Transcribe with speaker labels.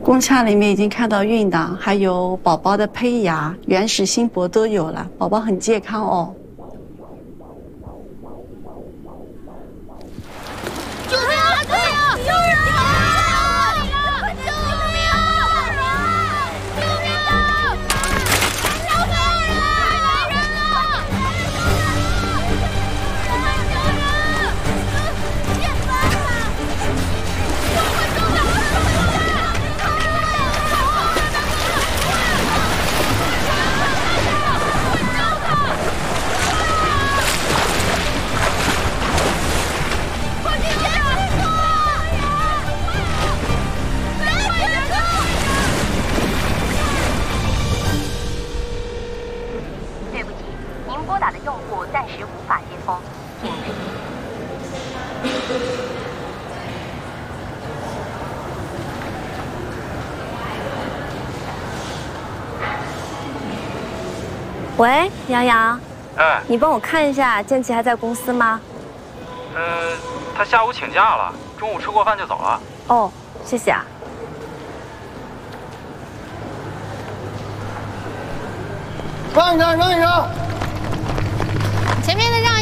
Speaker 1: 工厂里面已经看到孕档，还有宝宝的胚芽、原始心搏都有了，宝宝很健康哦。
Speaker 2: 救命啊！救命啊！有人啊！救命啊！救命啊！小朋友来人了！
Speaker 3: 对不起，您拨打的用户暂时无法接通，请持续。
Speaker 4: 喂，杨洋，
Speaker 5: 哎，
Speaker 4: 你帮我看一下建奇还在公司吗？
Speaker 5: 他下午请假了，中午吃过饭就走了。
Speaker 4: 哦，谢谢啊。
Speaker 6: 让一让，让一让！
Speaker 2: 前面的让